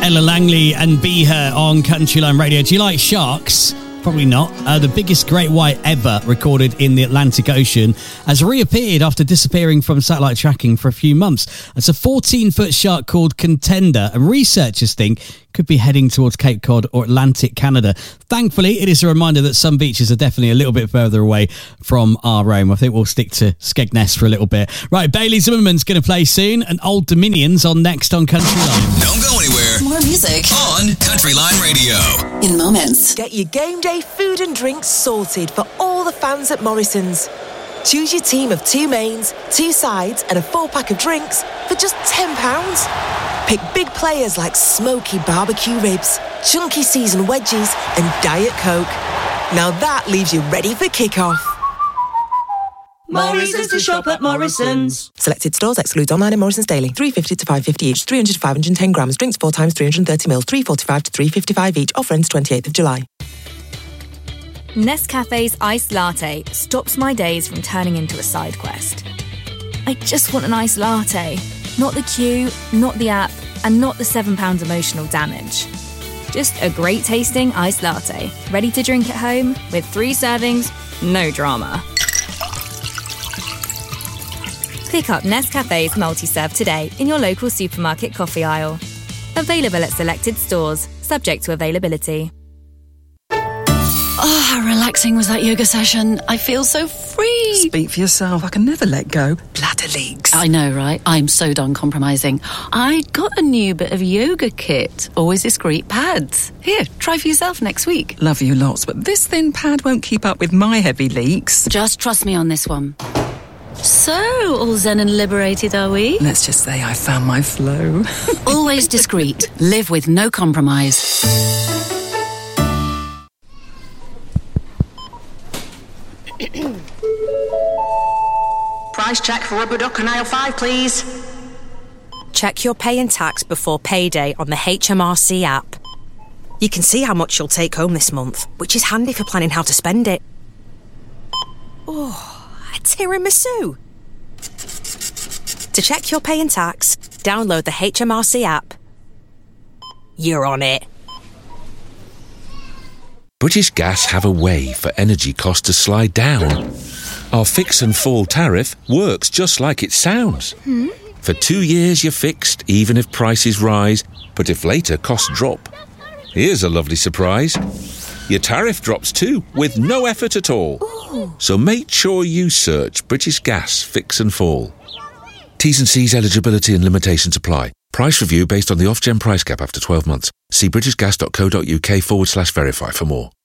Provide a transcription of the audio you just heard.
Ella Langley and Be Her on Country Line Radio. Do you like sharks? Probably not. The biggest great white ever recorded in the Atlantic Ocean has reappeared after disappearing from satellite tracking for a few months. It's a 14-foot shark called Contender, and researchers think could be heading towards Cape Cod or Atlantic Canada. Thankfully, it is a reminder that some beaches are definitely a little bit further away from our own. I think we'll stick to Skegness for a little bit. Right, Bailey Zimmerman's going to play soon, and Old Dominions on next on Country Line. Don't go anywhere. More music on Country Line Radio. In moments. Get your game day food and drinks sorted for all the fans at Morrison's. Choose your team of 2 mains, 2 sides and a 4-pack of drinks for just £10. Pick big players like smoky barbecue ribs, chunky seasoned wedges and Diet Coke. Now that leaves you ready for kick-off. Morrison's to shop at Morrison's. Selected stores excludes online and Morrison's daily. $3.50 to $5.50 each. 300 to 510 grams. Drinks 4 times 330 mils. $3.45 to $3.55 each. Offer ends 28th of July. Nescafe's iced latte stops my days from turning into a side quest. I just want an iced latte. Not the queue, not the app, and not the £7 emotional damage. Just a great tasting iced latte, ready to drink at home with 3 servings, no drama. Pick up Nescafe's multi-serve today in your local supermarket coffee aisle. Available at selected stores, subject to availability. Oh, how relaxing was that yoga session. I feel so free. Speak for yourself. I can never let go. Bladder leaks. I know, right? I'm so done compromising. I got a new bit of yoga kit. Always discreet pads. Here, try for yourself next week. Love you lots, but this thin pad won't keep up with my heavy leaks. Just trust me on this one. So, all zen and liberated, are we? Let's just say I found my flow. Always discreet. Live with no compromise. Price check for rubber duck on aisle 5, please. Check your pay and tax before payday on the HMRC app. You can see how much you'll take home this month, which is handy for planning how to spend it. Oh, a tiramisu. To check your pay and tax, download the HMRC app. You're on it. British Gas have a way for energy costs to slide down. Our fix and fall tariff works just like it sounds. For 2 years you're fixed, even if prices rise, but if later costs drop. Here's a lovely surprise. Your tariff drops too, with no effort at all. Ooh. So make sure you search British Gas Fix and Fall. T's and C's, eligibility and limitations apply. Price review based on the Ofgem price cap after 12 months. See britishgas.co.uk/verify for more.